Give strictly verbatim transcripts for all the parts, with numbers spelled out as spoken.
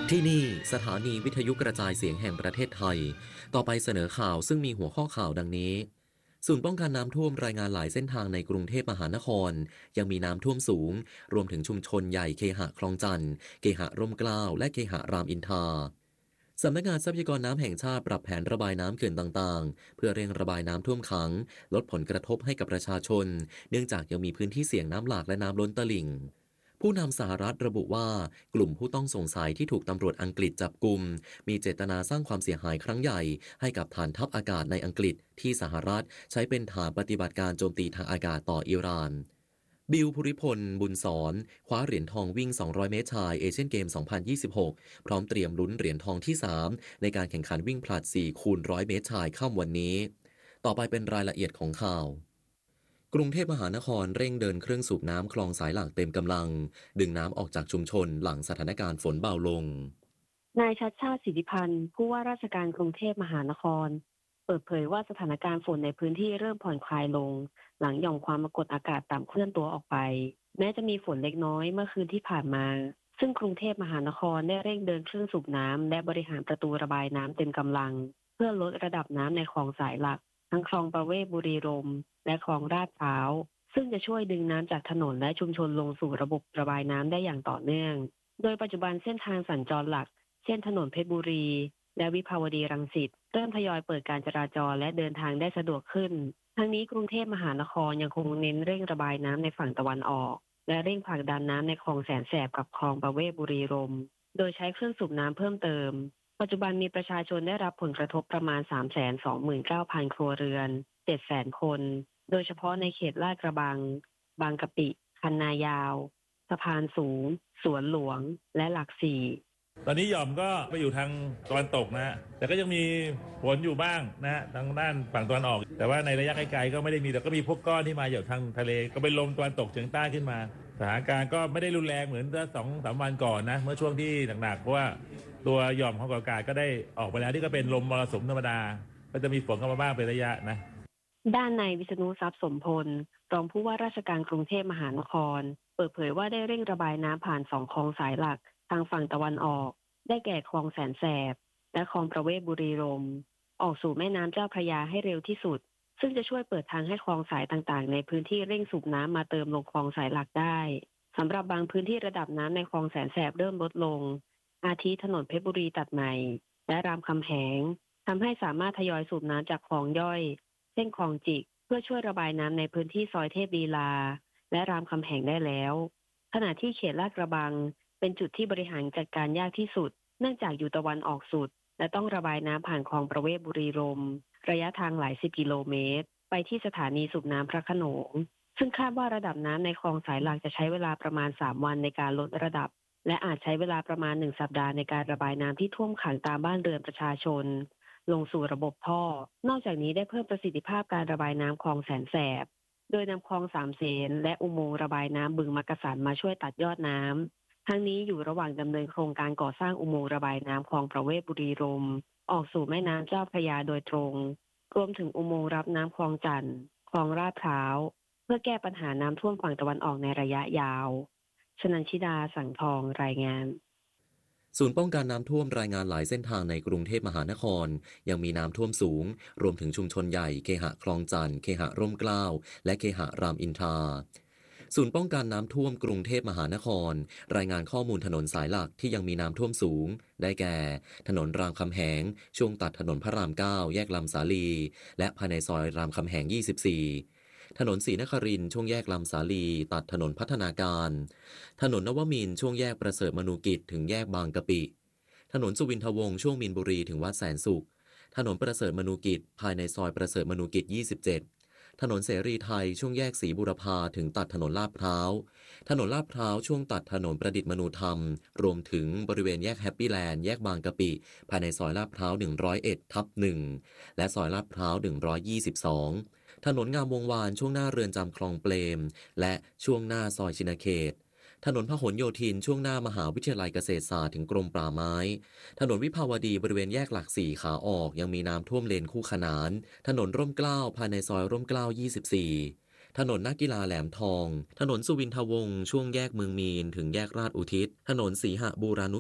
ที่นี่สถานีวิทยุกระจายเสียงแห่งประเทศไทยต่อไปเสนอข่าวซึ่งมีหัวข้อข่าวดังนี้ศูนย์ป้องกันน้ำท่วมรายงานหลายเส้นทางในกรุงเทพมหานครยังมีน้ำท่วมสูงรวมถึงชุมชนใหญ่เคหะคลองจันทน์เคหะร่มเกล้าและเคหะรามอินทราสำนักงานทรัพยากรน้ำแห่งชาติปรับแผนระบายน้ำเขื่อนต่างๆเพื่อเร่งระบายน้ำท่วมขังลดผลกระทบให้กับประชาชนเนื่องจากยังมีพื้นที่เสี่ยงน้ำหลากและน้ำล้นตลิ่งผู้นำสหรัฐระบุว่ากลุ่มผู้ต้องสงสัยที่ถูกตำรวจอังกฤษจับกุมมีเจตนาสร้างความเสียหายครั้งใหญ่ให้กับฐานทัพอากาศในอังกฤษที่สหรัฐใช้เป็นฐานปฏิบัติการโจมตีทางอากาศต่ออิหร่านบิลภูริพลบุญสอนคว้าเหรียญทองวิ่งสองร้อยเมตรชายเอเชียนเกมสองพันยี่สิบหกพร้อมเตรียมลุ้นเหรียญทองที่สามในการแข่งขันวิ่งผลัดสี่คูณร้อยเมตรชายค่ำวันนี้ต่อไปเป็นรายละเอียดของข่าวกรุงเทพมหานครเร่งเดินเครื่องสูบน้ำคลองสายหลักเต็มกำลังดึงน้ำออกจากชุมชนหลังสถานการณ์ฝนเบาลงนายชัชชาติสิทธิพันธ์ผู้ว่าราชการกรุงเทพมหานครเปิดเผยว่าสถานการณ์ฝนในพื้นที่เริ่มผ่อนคลายลงหลังหย่อมความกดอากาศต่ำเคลื่อนตัวออกไปแม้จะมีฝนเล็กน้อยเมื่อคืนที่ผ่านมาซึ่งกรุงเทพมหานครได้เร่งเดินเครื่องสูบน้ำและบริหารประตูระบายน้ำเต็มกำลังเพื่อลดระดับน้ำในคลองสายหลักทั้งคลองประเวศบุรีรมย์และคลองลาดพร้าวซึ่งจะช่วยดึงน้ำจากถนนและชุมชนลงสู่ระบบระบายน้ำได้อย่างต่อเนื่องโดยปัจจุบันเส้นทางสัญจรหลักเช่นถนนเพชรบุรีและวิภาวดีรังสิตเริ่มทยอยเปิดการจราจรและเดินทางได้สะดวกขึ้นทั้งนี้กรุงเทพมหานครยังคงเน้นเร่งระบายน้ำในฝั่งตะวันออกและเร่งผลักดันน้ำในคลองแสนแสบกับคลองประเวศบุรีรมย์โดยใช้เครื่องสูบน้ำเพิ่มเติมปัจจุบันมีประชาชนได้รับผลกระทบประมาณ สามแสนสองหมื่นเก้าพัน ครัวเรือน เจ็ดแสน คนโดยเฉพาะในเขตลาดกระบังบางกะปิคันนายาวสะพานสูงสวนหลวงและหลักสี่ตอนนี้หย่อมก็ไปอยู่ทางตะวันตกนะฮะแต่ก็ยังมีฝนอยู่บ้างนะฮะทางด้านฝั่งตะวันออกแต่ว่าในระยะไกลๆก็ไม่ได้มีแต่ก็มีพวกก้อนที่มาจากทางทะเลก็เป็นลมตะวันตกเฉียงใต้ขึ้นมาสถานการณ์ก็ไม่ได้รุนแรงเหมือนเมื่อสองสามวันก่อนนะเมื่อช่วงที่หนักๆเพราะว่าตัวหย่อมความกดอากาศก็ได้ออกไปแล้วที่ก็เป็นลมมรสุมธรรมดาก็จะมีฝนเข้ามาบ้างเป็นระยะนะด้านนายวิษณุทรัพย์สมพลรองผู้ว่าราชการกรุงเทพมหานครเปิดเผยว่าได้เร่งระบายน้ำผ่านสองคลองสายหลักทางฝั่งตะวันออกได้แก่คลองแสนแสบและคลองประเวศบุรีรมย์ออกสู่แม่น้ำเจ้าพระยาให้เร็วที่สุดซึ่งจะช่วยเปิดทางให้คลองสายต่างๆในพื้นที่เร่งสูบน้ำมาเติมลงคลองสายหลักได้สำหรับบางพื้นที่ระดับน้ำในคลองแสนแสบเริ่มลดลงอาทิถนนเพชรบุรีตัดใหม่และรามคำแหงทำให้สามารถทยอยสูบน้ำจากคลองย่อยเส้นคลองจิกเพื่อช่วยระบายน้ำในพื้นที่ซอยเทพลีลาและรามคำแหงได้แล้วขณะที่เขตลาดกระบังเป็นจุดที่บริหารจัดการยากที่สุดเนื่องจากอยู่ตะวันออกสุดและต้องระบายน้ำผ่านคลองประเวศบุรีรมย์ระยะทางหลายสิบกิโลเมตรไปที่สถานีสูบน้ำพระโขนงซึ่งคาดว่าระดับน้ำในคลองสายหลักจะใช้เวลาประมาณสามวันในการลดระดับและอาจใช้เวลาประมาณหนึ่งสัปดาห์ในการระบายน้ำที่ท่วมขังตามบ้านเรือนประชาชนลงสู่ระบบท่อนอกจากนี้ได้เพิ่มประสิทธิภาพการระบายน้ำคลองแสนแสบโดยนำคลองสามเสนและอุโมงค์ระบายน้ำบึงมักกะสันมาช่วยตัดยอดน้ำทั้งนี้อยู่ระหว่างดำเนินโครงการก่อสร้างอุโมงค์ระบายน้ำคลองประเวศบุรีรมย์ออกสู่แม่น้ำเจ้าพระยาโดยตรงรวมถึงอุโมงค์รับน้ำคลองจันทน์คลองลาดพร้าวเพื่อแก้ปัญหาน้ำท่วมฝั่งตะวันออกในระยะยาวชนันชิดาสังทองรายงานศูนย์ป้องกันน้ำท่วมรายงานหลายเส้นทางในกรุงเทพมหานครยังมีน้ำท่วมสูงรวมถึงชุมชนใหญ่เคหะคลองจันทน์เคหะร่มเกล้าและเคหะรามอินทราศูนย์ป้องกันน้ำท่วมกรุงเทพมหานครรายงานข้อมูลถนนสายหลักที่ยังมีน้ำท่วมสูงได้แก่ถนนรามคำแหงช่วงตัดถนนพระรามเก้าแยกลำสาลีและภายในซอยรามคำแหงยี่สิบสี่ถนนศรีนครินทร์ช่วงแยกลำสาลีตัดถนนพัฒนาการถนนนวมินทร์ช่วงแยกประเสริฐมนูกิจถึงแยกบางกะปิถนนสุวินทวงศ์ช่วงมีนบุรีถึงวัดแสนสุขถนนประเสริฐมนูกิจภายในซอยประเสริฐมนูกิจยี่สิบเจ็ดถนนเสรีไทยช่วงแยกศรีบุรพาถึงตัดถนนลาดพร้าวถนนลาดพร้าวช่วงตัดถนนประดิษฐ์มนูธรรมรวมถึงบริเวณแยกแฮปปี้แลนด์แยกบางกะปิภายในซอยลาดพร้าวหนึ่งร้อยเอ็ดทับหนึ่งและซอยลาดพร้าวหนึ่งร้อยยี่สิบสองถนนงามวงวานช่วงหน้าเรือนจำคลองเปรมและช่วงหน้าซอยชินเขตถนนพหลโยธินช่วงหน้ามหาวิทยาลัยเกษตรศาสตร์ถึงกรมป่าไม้ถนนวิภาวดีบริเวณแยกหลักสี่ขาออกยังมีน้ำท่วมเลนคู่ขนานถนนร่มเกล้าภายในซอยร่มเกล้ายี่สิบสี่ถนนนักกีฬาแหลมทองถนนสุวินทวงศ์ช่วงแยกเมืองมีนถึงแยกราชอุทิศถนนสีหบูรานุกิจ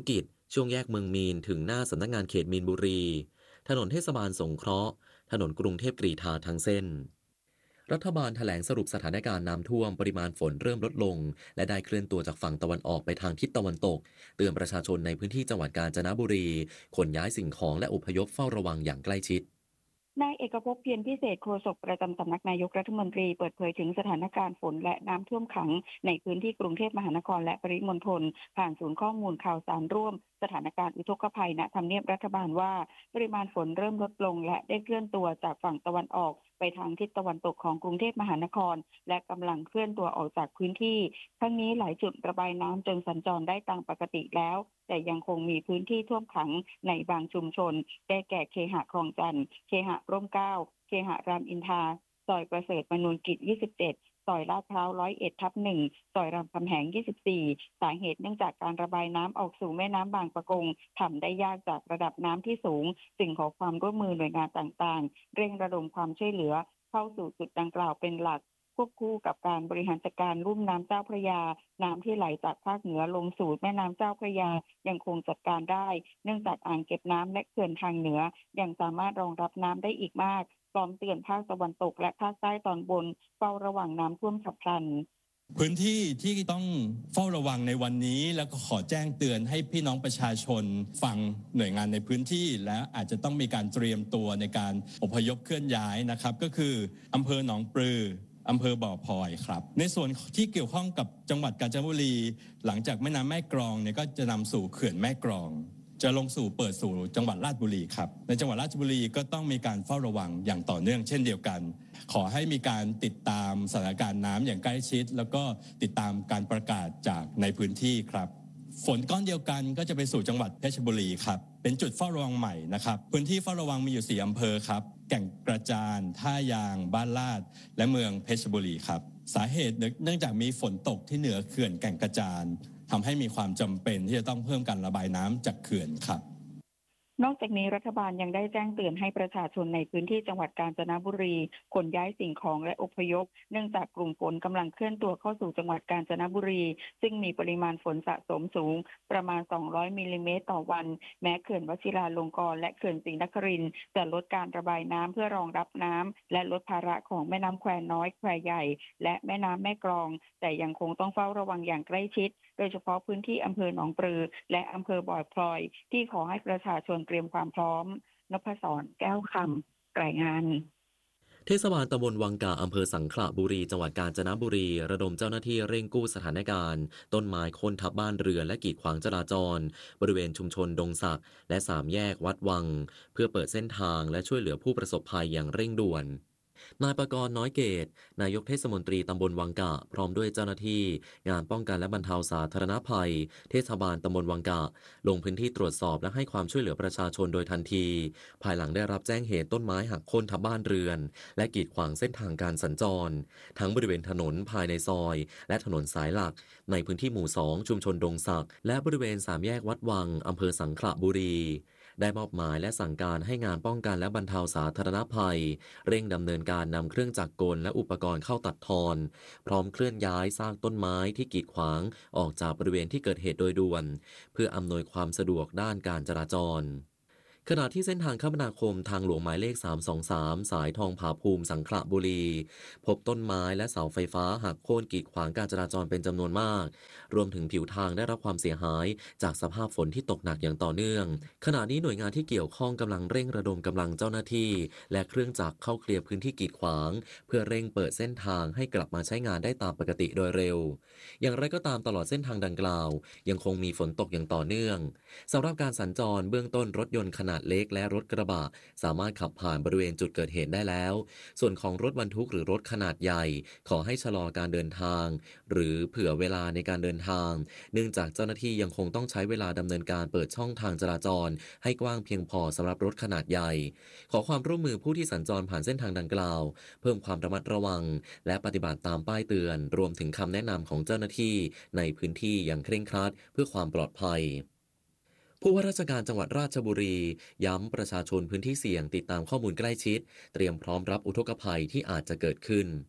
ช่วงแยกเมืองมีนถึงหน้าสำนักงานเขตมีนบุรีถนนเทศบาลสงเคราะห์ถนนกรุงเทพกรีฑาทั้งเส้นรัฐบาลแถลงสรุปสถานการณ์น้ำท่วมปริมาณฝนเริ่มลดลงและได้เคลื่อนตัวจากฝั่งตะวันออกไปทางทิศตะวันตกเตือนประชาชนในพื้นที่จังหวัดกาญจนบุรีขนย้ายสิ่งของและอพยพเฝ้าระวังอย่างใกล้ชิดนายเอกภพเพียรพิเศษโฆษกประจำสำนักนายกรัฐมนตรีเปิดเผยถึงสถานการณ์ฝนและน้ำท่วมขังในพื้นที่กรุงเทพมหานครและปริมณฑลผ่านศูนย์ข้อมูลข่าวสารร่วมสถานการณ์อุทกภัยณทำเนียบรัฐบาลว่าปริมาณฝนเริ่มลดลงและได้เคลื่อนตัวจากฝั่งตะวันออกไปทางทิศตะวันตกของกรุงเทพมหานครและกำลังเคลื่อนตัวออกจากพื้นที่ทั้งนี้หลายจุดระบายน้ำจนสัญจรได้ตามปกติแล้วแต่ยังคงมีพื้นที่ท่วมขังในบางชุมชนได้แก่เคหะคลองจันทร์เคหะร่มเกล้าเคหะรามอินทราซอยประเสริฐมนูญกิจยี่สิบเจ็ดซอยลาดพร้าวร้อยเอ็ดทับหนึ่งซอยรามคำแหงยี่สิบสี่สาเหตุเนื่องจากการระบายน้ำออกสู่แม่น้ำบางปะกงทำได้ยากจากระดับน้ำที่สูงจึงขอความร่วมมือหน่วยงานต่างๆเร่งระดมความช่วยเหลือเข้าสู่จุดดังกล่าวเป็นหลักควบคู่กับการบริหารจัดการลุ่มน้ำเจ้าพระยาน้ำที่ไหลจากภาคเหนือลงสู่แม่น้ำเจ้าพระยายังคงจัดการได้เนื่องจากอ่างเก็บน้ำและเขื่อนทางเหนือยังสามารถรองรับน้ำได้อีกมากพร้อมเตือนภาคตะวันตกและภาคใต้ตอนบนเฝ้าระวังน้ำท่วมฉับพลันพื้นที่ที่ต้องเฝ้าระวังในวันนี้แล้วก็ขอแจ้งเตือนให้พี่น้องประชาชนฟังหน่วยงานในพื้นที่และอาจจะต้องมีการเตรียมตัวในการอพยพเคลื่อนย้ายนะครับก็คืออำเภอหนองปลืออำเภอบ่อพลอยครับในส่วนที่เกี่ยวข้องกับจังหวัดกาญจนบุรีหลังจากแม่น้ำแม่กลองเนี่ยก็จะนำสู่เขื่อนแม่กลองจะลงสู่เปิดสู่จังหวัดราชบุรีครับในจังหวัดราชบุรีก็ต้องมีการเฝ้าระวังอย่างต่อเนื่องเช่นเดียวกันขอให้มีการติดตามสถานการณ์น้ำอย่างใกล้ชิดแล้วก็ติดตามการประกาศจากในพื้นที่ครับฝนก้อนเดียวกันก็จะไปสู่จังหวัดเพชรบุรีครับเป็นจุดเฝ้าระวังใหม่นะครับพื้นที่เฝ้าระวังมีอยู่สี่อำเภอครับแก่งกระจานท่ายางบ้านลาดและเมืองเพชรบุรีครับสาเหตุเนื่องจากมีฝนตกที่เหนือเขื่อนแก่งกระจานทำให้มีความจำเป็นที่จะต้องเพิ่มการระบายน้ำจากเขื่อนครับนอกจากนี้รัฐบาลยังได้แจ้งเตือนให้ประชาชนในพื้นที่จังหวัดกาญจนบุรีขนย้ายสิ่งของและอพยพเนื่องจากกลุ่มฝนกำลังเคลื่อนตัวเข้าสู่จังหวัดกาญจนบุรีซึ่งมีปริมาณฝนสะสมสูงประมาณสองร้อยมิลลิเมตรต่อวันแม้เขื่อนวชิราลงกรณ์และเขื่อนศรีนครินทร์จะลดการระบายน้ำเพื่อรองรับน้ำและลดภาระของแม่น้ำแควน้อยแควใหญ่และแม่น้ำแม่กลองแต่ยังคงต้องเฝ้าระวังอย่างใกล้ชิดโดยเฉพาะพื้นที่อำเภอหนองปลือและอำเภอบ่อพลอยที่ขอให้ประชาชนเตรียมความพร้อมนพศรแก้วคำรายงานเทศบาลตำบลวังกาอำเภอสังขละบุรีจังหวัดกาญจนบุรีระดมเจ้าหน้าที่เร่งกู้สถานการณ์ต้นไม้โค่นทับบ้านเรือนและกีดขวางจราจรบริเวณชุมชนดงสักและสามแยกวัดวังเพื่อเปิดเส้นทางและช่วยเหลือผู้ประสบภัยอย่างเร่งด่วนนายประกรณ์น้อยเกตนายกเทศมนตรีตำบลวังกะพร้อมด้วยเจ้าหน้าที่งานป้องกันและบรรเทาสาธารณภัยเทศบาลตำบลวังกะลงพื้นที่ตรวจสอบและให้ความช่วยเหลือประชาชนโดยทันทีภายหลังได้รับแจ้งเหตุต้นไม้หักโค่นทับบ้านเรือนและกีดขวางเส้นทางการสัญจรทั้งบริเวณถนนภายในซอยและถนนสายหลักในพื้นที่หมู่สองชุมชนดงสักและบริเวณสามแยกวัดวังอำเภอสังขละบุรีได้มอบหมายและสั่งการให้งานป้องกันและบรรเทาสาธารณภัยเร่งดำเนินการนำเครื่องจักรกลและอุปกรณ์เข้าตัดทอนพร้อมเคลื่อนย้ายซากต้นไม้ที่กีดขวางออกจากบริเวณที่เกิดเหตุโดยด่วนเพื่ออำนวยความสะดวกด้านการจราจรขณะที่เส้นทางคมนาคมทางหลวงหมายเลขสามสองสามสายทองผาภูมิสังขละบุรีพบต้นไม้และเสาไฟฟ้าหักโค่นกีดขวางการจราจรเป็นจำนวนมากรวมถึงผิวทางได้รับความเสียหายจากสภาพฝนที่ตกหนักอย่างต่อเนื่องขณะนี้หน่วยงานที่เกี่ยวข้องกำลังเร่งระดมกำลังเจ้าหน้าที่และเครื่องจักรเข้าเคลียร์พื้นที่กีดขวางเพื่อเร่งเปิดเส้นทางให้กลับมาใช้งานได้ตามปกติโดยเร็วอย่างไรก็ตามตลอดเส้นทางดังกล่าวยังคงมีฝนตกอย่างต่อเนื่องสำหรับการสัญจรเบื้องต้นรถยนต์ขนาดเล็กและรถกระบะสามารถขับผ่านบริเวณจุดเกิดเหตุได้แล้วส่วนของรถบรรทุกหรือรถขนาดใหญ่ขอให้ชะลอการเดินทางหรือเผื่อเวลาในการเดินทางเนื่องจากเจ้าหน้าที่ยังคงต้องใช้เวลาดำเนินการเปิดช่องทางจราจรให้กว้างเพียงพอสำหรับรถขนาดใหญ่ขอความร่วมมือผู้ที่สัญจรผ่านเส้นทางดังกล่าวเพิ่มความระมัดระวังและปฏิบัติตามป้ายเตือนรวมถึงคำแนะนำของเจ้าหน้าที่ในพื้นที่อย่างเคร่งครัดเพื่อความปลอดภัยผู้ว่าราชการจังหวัดราชบุรีย้ำประชาชนพื้นที่เสี่ยงติดตามข้อมูลใกล้ชิดเตรียมพร้อมรับอุทกภัยที่อาจจะเกิดขึ้น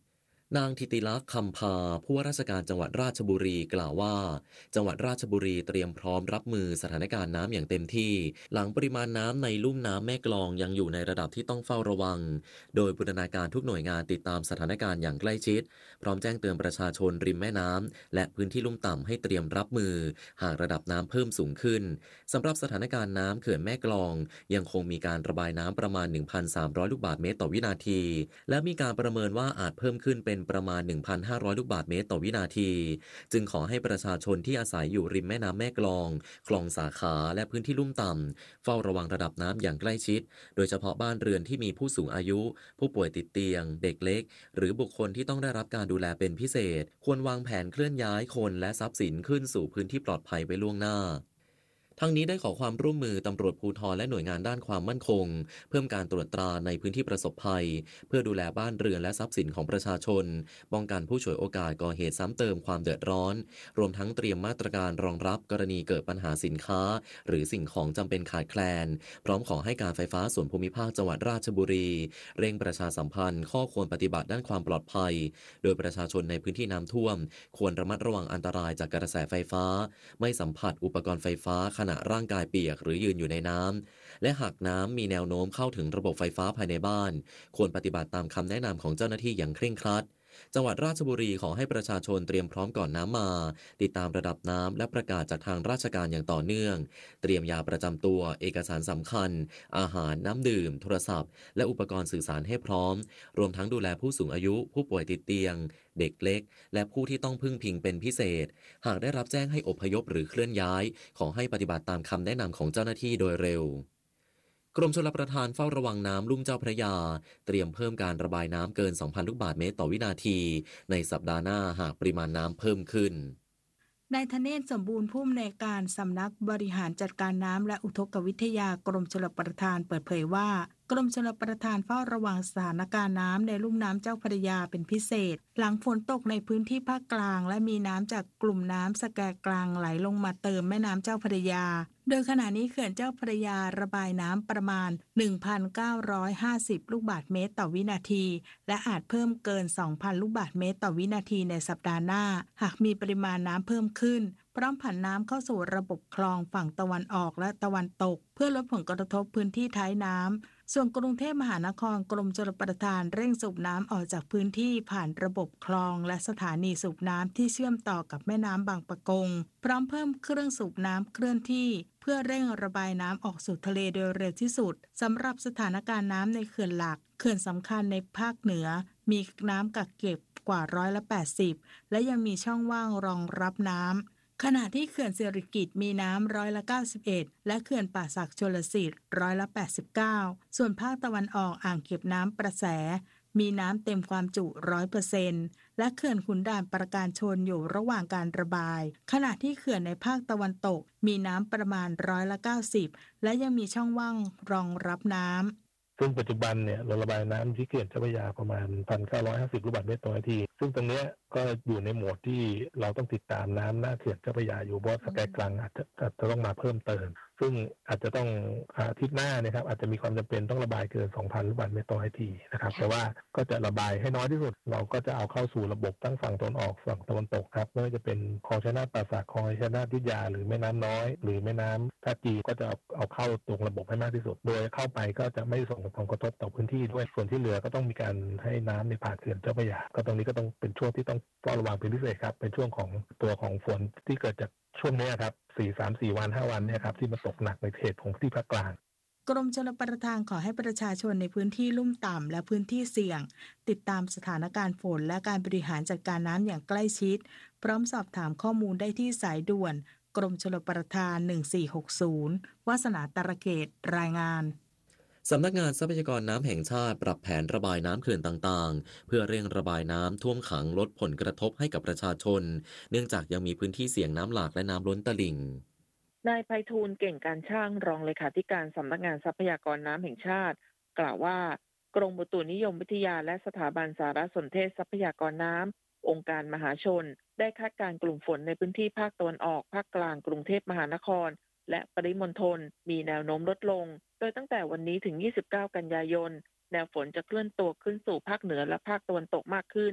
นางธิติลักษณ์คำพาผู้ว่าราชการจังหวัดราชบุรีกล่าวว่าจังหวัดราชบุรีเตรียมพร้อมรับมือสถานการณ์น้ำอย่างเต็มที่หลังปริมาณน้ำในลุ่มน้ำแม่กลองยังอยู่ในระดับที่ต้องเฝ้าระวังโดยบูรณาการทุกหน่วยงานติดตามสถานการณ์อย่างใกล้ชิดพร้อมแจ้งเตือนประชาชนริมแม่น้ำและพื้นที่ลุ่มต่ำให้เตรียมรับมือหากระดับน้ำเพิ่มสูงขึ้นสำหรับสถานการณ์น้ำเขื่อนแม่กลองยังคงมีการระบายน้ำประมาณ หนึ่งพันสามร้อย ลูกบาศก์เมตรต่อวินาทีและมีการประเมินว่าอาจเพิ่มขึ้นเป็นประมาณ หนึ่งพันห้าร้อย ลูกบาศก์เมตรต่อวินาทีจึงขอให้ประชาชนที่อาศัยอยู่ริมแม่น้ำแม่กลองคลองสาขาและพื้นที่ลุ่มต่ำเฝ้าระวังระดับน้ำอย่างใกล้ชิดโดยเฉพาะบ้านเรือนที่มีผู้สูงอายุผู้ป่วยติดเตียงเด็กเล็กหรือบุคคลที่ต้องได้รับการดูแลเป็นพิเศษควรวางแผนเคลื่อนย้ายคนและทรัพย์สินขึ้นสู่พื้นที่ปลอดภัยไว้ล่วงหน้าทั้งนี้ได้ขอความร่วมมือตำรวจภูธรและหน่วยงานด้านความมั่นคงเพิ่มการตรวจตราในพื้นที่ประสบภัยเพื่อดูแลบ้านเรือนและทรัพย์สินของประชาชนป้องกันผู้ฉวยโอกาสก่อเหตุซ้ำเติมความเดือดร้อนรวมทั้งเตรียมมาตรการรองรับกรณีเกิดปัญหาสินค้าหรือสิ่งของจำเป็นขาดแคลนพร้อมขอให้การไฟฟ้าส่วนภูมิภาคจังหวัดราชบุรีเร่งประชาสัมพันธ์ข้อควรปฏิบัติด้านความปลอดภัยโดยประชาชนในพื้นที่น้ำท่วมควรระมัดระวังอันตรายจากกระแสไฟฟ้าไม่สัมผัสอุปกรณ์ไฟฟ้าขณะร่างกายเปียกหรือยืนอยู่ในน้ำและหากน้ำมีแนวโน้มเข้าถึงระบบไฟฟ้าภายในบ้านควรปฏิบัติตามคำแนะนำของเจ้าหน้าที่อย่างเคร่งครัดจังหวัดราชบุรีขอให้ประชาชนเตรียมพร้อมก่อนน้ำมาติดตามระดับน้ำและประกาศจากทางราชการอย่างต่อเนื่องเตรียมยาประจำตัวเอกสารสำคัญอาหารน้ำดื่มโทรศัพท์และอุปกรณ์สื่อสารให้พร้อมรวมทั้งดูแลผู้สูงอายุผู้ป่วยติดเตียงเด็กเล็กและผู้ที่ต้องพึ่งพิงเป็นพิเศษหากได้รับแจ้งให้อพยพหรือเคลื่อนย้ายขอให้ปฏิบัติตามคำแนะนำของเจ้าหน้าที่โดยเร็วกรมชลประทานเฝ้าระวังน้ำลุ่มเจ้าพระยาเตรียมเพิ่มการระบายน้ำเกิน สองพัน ลูกบาศก์เมตรต่อวินาทีในสัปดาห์หน้าหากปริมาณน้ำเพิ่มขึ้นนายธเนศสมบูรณ์ผู้อำนวยการสำนักบริหารจัดการน้ำและอุทกวิทยากรมชลประทานเปิดเผยว่ากรมชลประทานเฝ้าระวังสถานการณ์น้ำในลุ่มน้ำเจ้าพระยาเป็นพิเศษหลังฝนตกในพื้นที่ภาคกลางและมีน้ำจากกลุ่มน้ำสแกกลางไหลลงมาเติมแม่น้ำเจ้าพระยาโดยขณะนี้เขื่อนเจ้าพระยาระบายน้ำประมาณ หนึ่งพันเก้าร้อยห้าสิบ ลูกบาศก์เมตรต่อวินาทีและอาจเพิ่มเกิน สองพัน ลูกบาศก์เมตรต่อวินาทีในสัปดาห์หน้าหากมีปริมาณน้ำเพิ่มขึ้นพร้อมผันน้ำเข้าสู่ระบบคลองฝั่งตะวันออกและตะวันตกเพื่อลดผลกระทบพื้นที่ท้ายน้ำส่วนกรุงเทพมหานครกรมชลประทานเร่งสูบน้ำออกจากพื้นที่ผ่านระบบคลองและสถานีสูบน้ำที่เชื่อมต่อกับแม่น้ำบางปะกงพร้อมเพิ่มเครื่องสูบน้ำเคลื่อนที่เพื่อเร่งระบายน้ำออกสู่ทะเลโดยเร็วที่สุดสำหรับสถานการณ์น้ำในเขื่อนหลักเขื่อนสำคัญในภาคเหนือมีน้ำกักเก็บกว่าร้อยละแปดสิบและยังมีช่องว่างรองรับน้ำขณะที่เขื่อนสิริกิติ์มีน้ำร้อยละเก้าสิบเอ็ดและเขื่อนป่าสักชลสิทธิ์ร้อยละแปดสิบเก้าส่วนภาคตะวันออกอ่างเก็บน้ำประแสมีน้ำเต็มความจุ ร้อยเปอร์เซ็นต์ และเขื่อนขุนด่านประการชนอยู่ระหว่างการระบายขณะที่เขื่อนในภาคตะวันตกมีน้ำประมาณร้อยละเก้าสิบและยังมีช่องว่างรองรับน้ำซึ่งปัจจุบันเนี่ยเราระบายน้ำที่เขื่อนเจ้าพระยาประมาณ หนึ่งพันเก้าร้อยห้าสิบ ลูกบาศก์เมตรต่อนาทีซึ่งตรงนี้ก็อยู่ในโหมดที่เราต้องติดตามน้ำหน้าเขื่อนเจ้าพระยาอยู่เพราะสแกกลางอาจจะอาจจะต้องมาเพิ่มเติมซึ่งอาจจะต้องอาทิตย์หน้านะครับอาจจะมีความจำเป็นต้องระบายเกิน สองพัน ลูกบาศก์เมตรต่อนาทีนะครับแต่ว่าก็จะระบายให้น้อยที่สุดเราก็จะเอาเข้าสู่ระบบทั้งฝั่งตะวันออกฝั่งตะวันตกครับไม่ว่าจะเป็นคลองชัยนาทป่าสักคลองชัยนาทยุทธยาหรือแม่น้ำน้อยหรือแม่น้ำท่าจีก็จะเอาเอาเข้าตรงระบบให้มากที่สุดโดยเข้าไปก็จะไม่ส่งผลกระทบต่อพื้นที่ด้วยส่วนที่เหลือก็ต้องมีการให้น้ำในผ่านเขื่อนเจ้าพระยาก็ตรงนี้ก็ต้องเป็นช่วงที่ต้องเฝ้าระวังเป็นพิเศษครับเป็นช่วงของตัวของฝนที่เกิดจากช่วงนี้ครับสี่ สาม สี่ วันห้าวันเนี่ยครับที่มันตกหนักในเขตของที่ภาคกลางกรมชลประทานขอให้ประชาชนในพื้นที่ลุ่มต่ำและพื้นที่เสี่ยงติดตามสถานการณ์ฝนและการบริหารจัดการน้ำอย่างใกล้ชิดพร้อมสอบถามข้อมูลได้ที่สายด่วนกรมชลประทานหนึ่งสี่หกศูนย์วาสนาตระเกตรายงานสำนักงานทรัพยากรน้ำแห่งชาติปรับแผนระบายน้ำเขื่อนต่างๆเพื่อเร่งระบายน้ำท่วมขังลดผลกระทบให้กับประชาชนเนื่องจากยังมีพื้นที่เสี่ยงน้ำหลากและน้ำล้นตลิ่งนายไพฑูรย์เก่งการช่างรองเลขาธิการสำนักงานทรัพยากรน้ำแห่งชาติกล่าวว่ากรมอุตุนิยมวิทยาและสถาบันสารสนเทศทรัพยากรน้ำองค์การมหาชนได้คาดการณ์กลุ่มฝนในพื้นที่ภาคตะวันออกภาคกลางกรุงเทพมหานครและปริมณฑลมีแนวโน้มลดลงโดยตั้งแต่วันนี้ถึงยี่สิบเก้ากันยายนแนวฝนจะเคลื่อนตัวขึ้นสู่ภาคเหนือและภาคตะวันตกมากขึ้น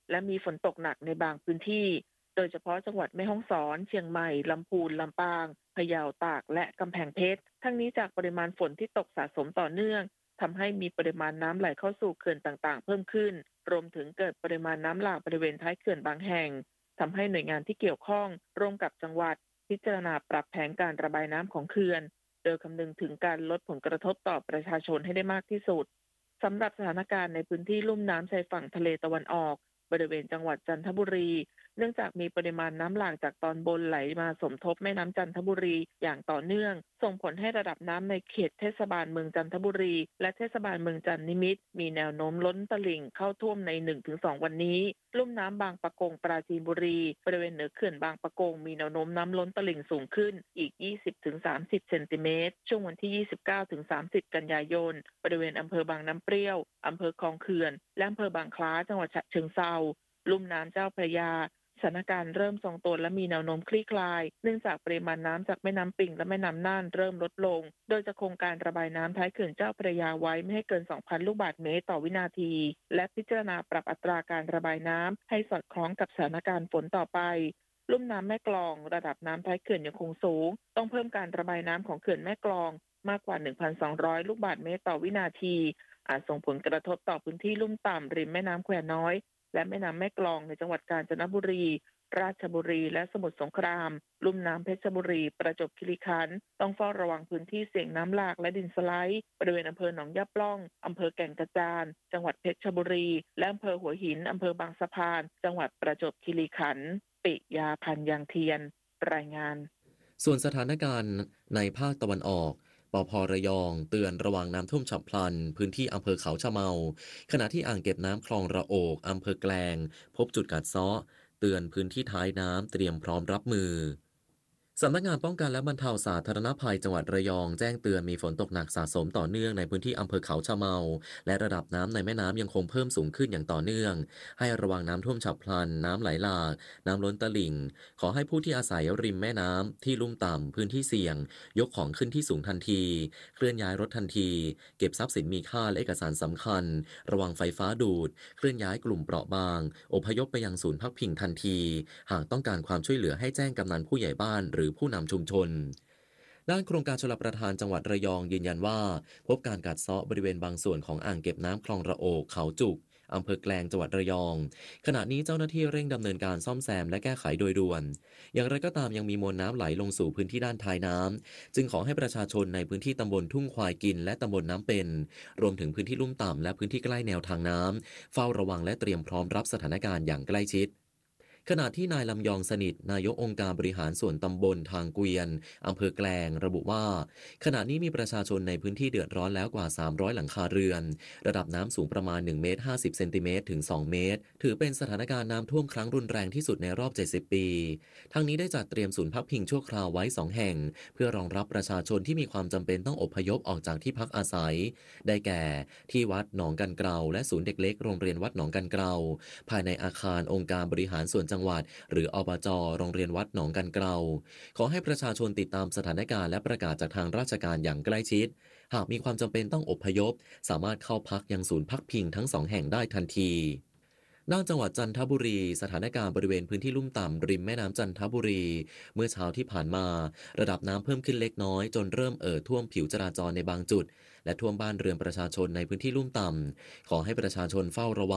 และมีฝนตกหนักในบางพื้นที่โดยเฉพาะจังหวัดแม่ฮ่องสอนเชียงใหม่ลำพูนลำปางพะเยาตากและกำแพงเพชรทั้งนี้จากปริมาณฝนที่ตกสะสมต่อเนื่องทำให้มีปริมาณน้ำไหลเข้าสู่เขื่อนต่างๆเพิ่มขึ้นรวมถึงเกิดปริมาณน้ำหลากบริเวณท้ายเขื่อนบางแห่งทำให้หน่วยงานที่เกี่ยวข้องร่วมกับจังหวัดพิจารณาปรับแผนการระบายน้ำของเขื่อนโดยคำนึงถึงการลดผลกระทบต่อประชาชนให้ได้มากที่สุดสำหรับสถานการณ์ในพื้นที่ลุ่มน้ำชายฝั่งทะเลตะวันออกบริเวณจังหวัดจันทบุรีเนื่องจากมีปริมาณน้ำหลากจากตอนบนไหลมาสมทบแม่น้ำจันทบุรีอย่างต่อเนื่องส่งผลให้ระดับน้ำในเขตเทศบาลเมืองจันทบุรีและเทศบาลเมืองจันทนิมิตรมีแนวโน้มล้นตลิ่งเข้าท่วมใน หนึ่งถึงสอง วันนี้ลุ่มน้ำบางปะกงปราจีนบุรีบริเวณเหนือเขื่อนบางปะกงมีแนวโน้มน้ำล้นตลิ่งสูงขึ้นอีก ยี่สิบถึงสามสิบ เซนติเมตรช่วงวันที่ ยี่สิบเก้าถึงสามสิบ กันยายนบริเวณอำเภอบางน้ำเปรี้ยวอำเภอคลองเขื่อนและอำเภอบางคล้าจังหวัดฉะเชิงเทราลุ่มน้ำเจ้าพระยาสถานการณ์เริ่มทรงตัวและมีแนวโน้มคลี่คลายเนื่องจากปริมาณน้ำจากแม่น้ำปิงและแม่น้ำน่านเริ่มลดลงโดยจะคงการระบายน้ำท้ายเขื่อนเจ้าพระยาไว้ไม่ให้เกิน สองพัน ลูกบาศก์เมตรต่อวินาทีและพิจารณาปรับอัตราการระบายน้ำให้สอดคล้องกับสถานการณ์ฝนต่อไปลุ่มน้ำแม่กลองระดับน้ำท้ายเขื่อนยังคงสูงต้องเพิ่มการระบายน้ำของเขื่อนแม่กลองมากกว่า หนึ่งพันสองร้อย ลูกบาศก์เมตรต่อวินาทีอาจส่งผลกระทบต่อพื้นที่ลุ่มต่ำริมแม่น้ำแควน้อยและแม่น้ำแม่กลองในจังหวัดกาญจนบุรีราชบุรีและสมุทรสงครามลุ่มน้ำเพชรบุรีประจวบคีรีขันธ์ต้องเฝ้าระวังพื้นที่เสี่ยงน้ำหลากและดินสไลด์บริเวณอำเภอหนองยาปล่องอำเภอแก่งกระจานจังหวัดเพชรบุรีและอำเภอหัวหินอำเภอบางสะพานจังหวัดประจวบคีรีขันธ์ปิยาพันธ์ยางเทียนรายงานส่วนสถานการณ์ในภาคตะวันออกปภ.ระยองเตือนระวังน้ำท่วมฉับพลันพื้นที่อำเภอเขาชะเมาขณะที่อ่างเก็บน้ำคลองระโอกอำเภอแกลงพบจุดกัดเซาะเตือนพื้นที่ท้ายน้ำเตรียมพร้อมรับมือสำนักงานป้องกันและบรรเทาสาธารณภัยจังหวัดระยองแจ้งเตือนมีฝนตกหนักสะสมต่อเนื่องในพื้นที่อำเภอเขาชะเมาและระดับน้ำในแม่น้ำยังคงเพิ่มสูงขึ้นอย่างต่อเนื่องให้ระวังน้ำท่วมฉับพลันน้ำไหลหลากน้ำล้นตลิ่งขอให้ผู้ที่อาศัยริมแม่น้ำที่ลุ่มต่ำพื้นที่เสี่ยงยกของขึ้นที่สูงทันทีเคลื่อนย้ายรถทันทีเก็บทรัพย์สินมีค่าและเอกสารสำคัญระวังไฟฟ้าดูดเคลื่อนย้ายกลุ่มเปราะบางอพยพไปยังศูนย์พักพิงทันทีหากต้องการความช่วยเหลือให้แจ้งกำนันผู้ใหญ่บ้านหรือผู้นำชุมชนด้านโครงการชลประทานจังหวัดระยองยืนยันว่าพบการกัดเซาะบริเวณบางส่วนของอ่างเก็บน้ำคลองระโอกเขาจุกอำเภอแกลงจังหวัดระยองขณะนี้เจ้าหน้าที่เร่งดำเนินการซ่อมแซมและแก้ไขโดยด่วนอย่างไรก็ตามยังมีมวลน้ำไหลลงสู่พื้นที่ด้านท้ายน้ำจึงขอให้ประชาชนในพื้นที่ตำบลทุ่งควายกินและตำบลน้ำเป็นรวมถึงพื้นที่ลุ่มต่ำและพื้นที่ใกล้แนวทางน้ำเฝ้าระวังและเตรียมพร้อมรับสถานการณ์อย่างใกล้ชิดขณะที่นายลำยองสนิทนายกองค์การบริหารส่วนตำบลทางเกวียนอำเภอแกลงระบุว่าขณะนี้มีประชาชนในพื้นที่เดือดร้อนแล้วกว่าสามร้อยหลังคาเรือนระดับน้ำสูงประมาณหนึ่งเมตรห้าสิบเซนติเมตรถึงสองเมตรถือเป็นสถานการณ์น้ำท่วมครั้งรุนแรงที่สุดในรอบเจ็ดสิบปีทั้งนี้ได้จัดเตรียมศูนย์พักพิงชั่วคราวไว้สองแห่งเพื่อรองรับประชาชนที่มีความจำเป็นต้องอพยพออกจากที่พักอาศัยได้แก่ที่วัดหนองกันเกลาและศูนย์เด็กเล็กโรงเรียนวัดหนองกันเกลาภายในอาคารองค์การบริหารส่วนจังหวัดหรืออบจ.โรงเรียนวัดหนองกันเกลาขอให้ประชาชนติดตามสถานการณ์และประกาศจากทางราชการอย่างใกล้ชิดหากมีความจำเป็นต้องอพยพสามารถเข้าพักยังศูนย์พักพิงทั้งสองแห่งได้ทันทีด้านจังหวัดจันทบุรีสถานการณ์บริเวณพื้นที่ลุ่มต่ำริมแม่น้ำจันทบุรีเมื่อเช้าที่ผ่านมาระดับน้ำเพิ่มขึ้นเล็กน้อยจนเริ่มเอ่อท่วมผิวจราจรในบางจุดและท่วมบ้านเรือนประชาชนในพื้นที่ลุ่มต่ำขอให้ประชาชนเฝ้าระวัง